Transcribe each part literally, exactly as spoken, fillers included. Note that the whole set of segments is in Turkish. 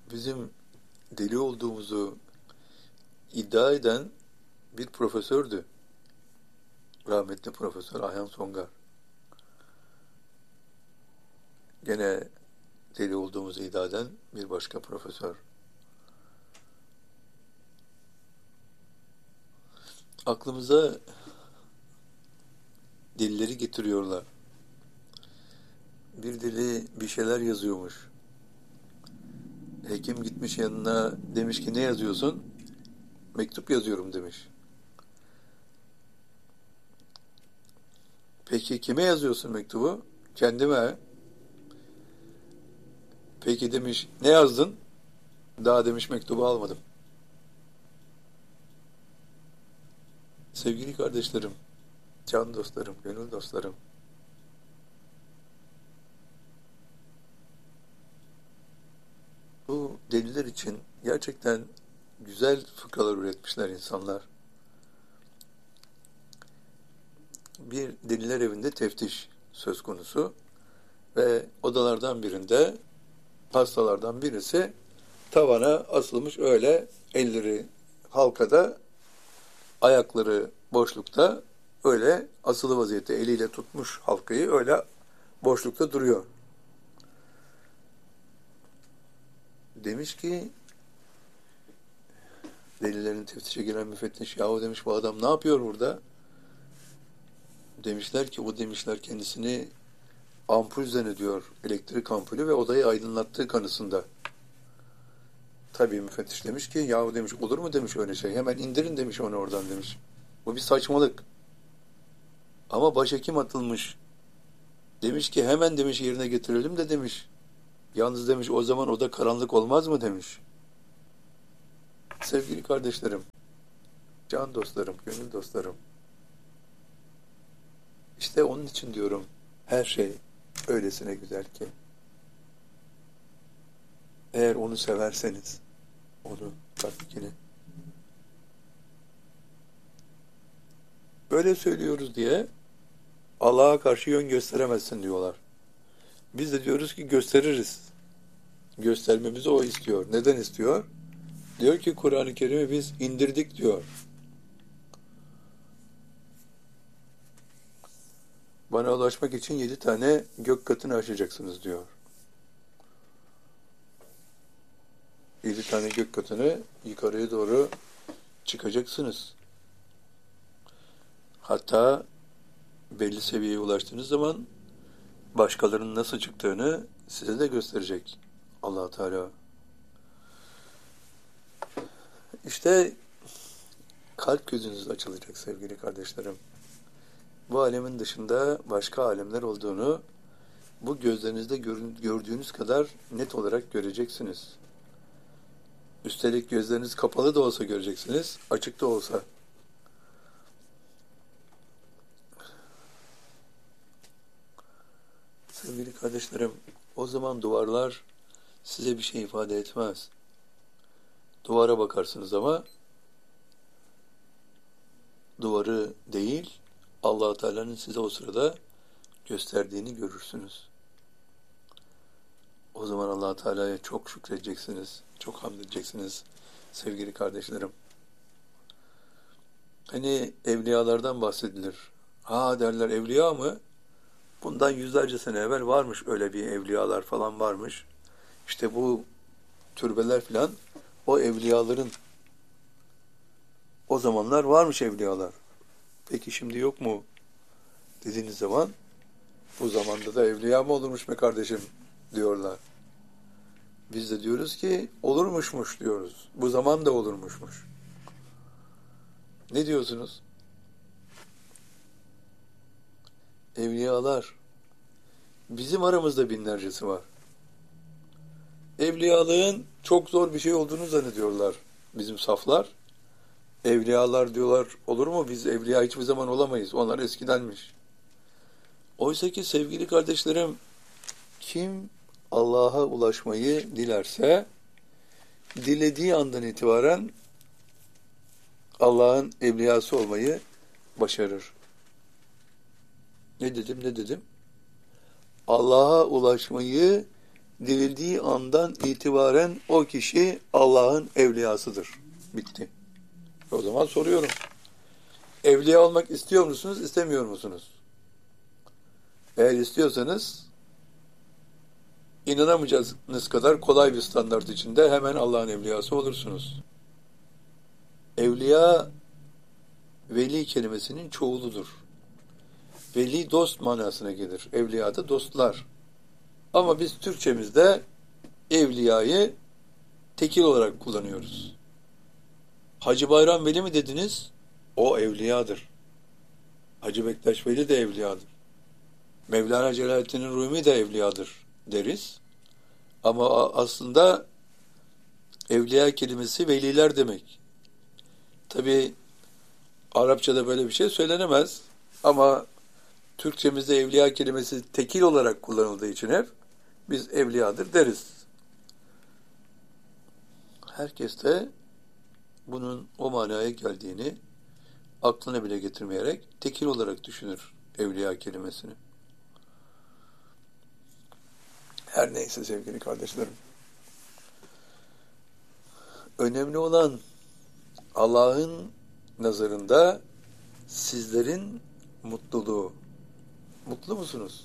bizim deli olduğumuzu iddia eden bir profesördü. Rahmetli Profesör Ayhan Songar. Gene deli olduğumuzu iddia eden bir başka profesör. Aklımıza delileri getiriyorlar. Bir deli bir şeyler yazıyormuş. Hekim gitmiş yanına, demiş ki ne yazıyorsun? Mektup yazıyorum demiş. Peki kime yazıyorsun mektubu? Kendime. Peki demiş, ne yazdın? Daha demiş mektubu almadım. Sevgili kardeşlerim, can dostlarım, gönül dostlarım, bu deliler için gerçekten güzel fıkralar üretmişler insanlar. Bir deliler evinde teftiş söz konusu ve odalardan birinde hastalardan birisi tavana asılmış, öyle elleri halkada, ayakları boşlukta, öyle asılı vaziyette eliyle tutmuş halkayı, öyle boşlukta duruyor. Demiş ki delilerin teftişe giren müfettiş, yahu demiş bu adam ne yapıyor burada? Demişler ki o demişler kendisini ampul zannediyor, elektrik ampulü, ve odayı aydınlattığı kanısında. Tabii müfettiş demiş ki yahu demiş olur mu demiş öyle şey, hemen indirin demiş onu oradan demiş. Bu bir saçmalık. Ama başhekim atılmış. Demiş ki hemen demiş yerine getirelim de demiş. Yalnız demiş o zaman oda karanlık olmaz mı demiş. Sevgili kardeşlerim, can dostlarım, gönül dostlarım. İşte onun için diyorum, her şey öylesine güzel ki. Eğer onu severseniz, onu tatbikini. Böyle söylüyoruz diye Allah'a karşı yön gösteremezsin diyorlar. Biz de diyoruz ki gösteririz. Göstermemizi o istiyor. Neden istiyor? Diyor ki Kur'an-ı Kerim'i biz indirdik diyor. Bana ulaşmak için yedi tane gök katını aşacaksınız diyor. Yedi tane gök katını yukarıya doğru çıkacaksınız. Hatta belli seviyeye ulaştığınız zaman başkalarının nasıl çıktığını size de gösterecek Allah Teala. İşte kalp gözünüz açılacak sevgili kardeşlerim. Bu alemin dışında başka alemler olduğunu bu gözlerinizde gördüğünüz kadar net olarak göreceksiniz. Üstelik gözleriniz kapalı da olsa göreceksiniz, açık da olsa. Sevgili kardeşlerim, o zaman duvarlar size bir şey ifade etmez. Duvara bakarsınız ama duvarı değil, Allah-u Teala'nın size o sırada gösterdiğini görürsünüz. O zaman Allah-u Teala'ya çok şükredeceksiniz, çok hamd edeceksiniz sevgili kardeşlerim. Hani evliyalardan bahsedilir. Ha derler, evliya mı? Bundan yüzlerce sene evvel varmış öyle bir evliyalar falan varmış. İşte bu türbeler filan o evliyaların, o zamanlar varmış evliyalar. Peki şimdi yok mu dediğiniz zaman, bu zamanda da evliya mı olurmuş be kardeşim diyorlar. Biz de diyoruz ki olurmuşmuş diyoruz. Bu zaman da olurmuşmuş. Ne diyorsunuz? Evliyalar, bizim aramızda binlercesi var. Evliyalığın çok zor bir şey olduğunu zannediyorlar bizim saflar. Evliyalar diyorlar, olur mu? Biz evliya hiçbir zaman olamayız. Onlar eskidenmiş. Oysa ki sevgili kardeşlerim, kim Allah'a ulaşmayı dilerse, dilediği andan itibaren Allah'ın evliyası olmayı başarır. Ne dedim, ne dedim? Allah'a ulaşmayı dirildiği andan itibaren o kişi Allah'ın evliyasıdır. Bitti. O zaman soruyorum. Evliya olmak istiyor musunuz, istemiyor musunuz? Eğer istiyorsanız inanamayacağınız kadar kolay bir standart içinde hemen Allah'ın evliyası olursunuz. Evliya, veli kelimesinin çoğuludur. Veli dost manasına gelir. Evliya da dostlar. Ama biz Türkçemizde evliyayı tekil olarak kullanıyoruz. Hacı Bayram Veli mi dediniz? O evliyadır. Hacı Bektaş Veli de evliyadır. Mevlana Celaleddin Rumi de evliyadır deriz. Ama aslında evliya kelimesi veliler demek. Tabi Arapçada böyle bir şey söylenemez. Ama Türkçemizde evliya kelimesi tekil olarak kullanıldığı için hep biz evliyadır deriz. Herkes de bunun o manaya geldiğini aklına bile getirmeyerek tekil olarak düşünür evliya kelimesini. Her neyse sevgili kardeşlerim. Önemli olan Allah'ın nazarında sizlerin mutluluğu. Mutlu musunuz?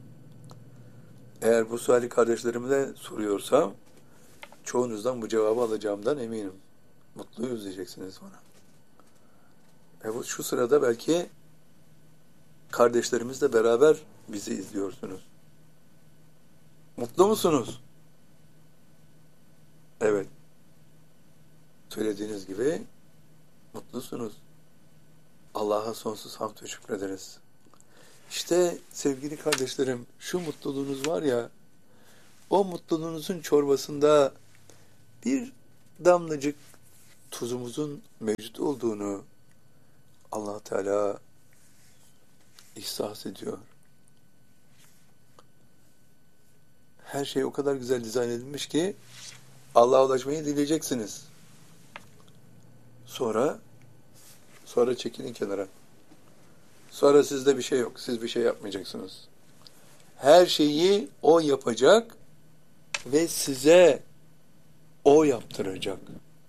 Eğer bu suali kardeşlerime de soruyorsam çoğunuzdan bu cevabı alacağımdan eminim. Mutluyuz diyeceksiniz bana. E bu, şu sırada belki kardeşlerimizle beraber bizi izliyorsunuz. Mutlu musunuz? Evet. Söylediğiniz gibi mutlusunuz. Allah'a sonsuz hamd ve şükrederiz. İşte sevgili kardeşlerim, şu mutluluğunuz var ya, o mutluluğunuzun çorbasında bir damlacık tuzumuzun mevcut olduğunu Allah Teala ihsas ediyor. Her şey o kadar güzel dizayn edilmiş ki Allah'a ulaşmayı dileyeceksiniz. Sonra sonra çekilin kenara. Sonra sizde bir şey yok. Siz bir şey yapmayacaksınız. Her şeyi O yapacak ve size O yaptıracak.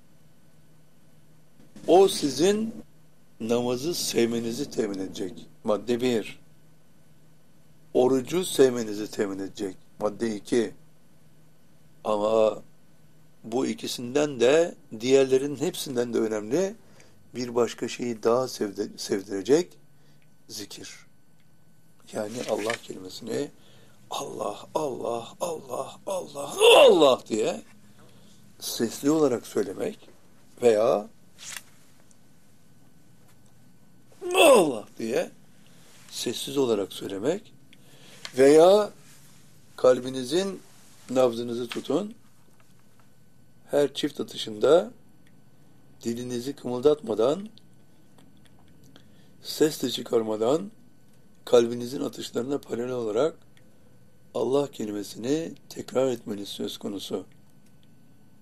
O sizin namazı sevmenizi temin edecek. Madde bir. Orucu sevmenizi temin edecek. Madde iki. Ama bu ikisinden de diğerlerin hepsinden de önemli bir başka şeyi daha sevdirecek zikir. Yani Allah kelimesini Allah, Allah, Allah, Allah, Allah diye sesli olarak söylemek veya Allah diye sessiz olarak söylemek veya kalbinizin nabzınızı tutun, her çift atışında dilinizi kımıldatmadan, ses de çıkarmadan kalbinizin atışlarına paralel olarak Allah kelimesini tekrar etmeniz söz konusu.